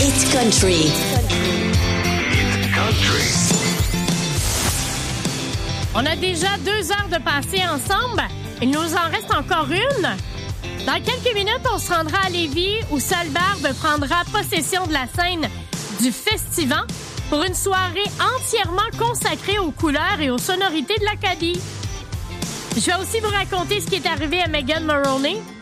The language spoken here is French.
Hit Country. On a déjà 2 heures de passé ensemble. Il nous en reste encore une. Dans quelques minutes, on se rendra à Lévis où Seul Barbe prendra possession de la scène du Festivant pour une soirée entièrement consacrée aux couleurs et aux sonorités de l'Acadie. Je vais aussi vous raconter ce qui est arrivé à Megan Moroney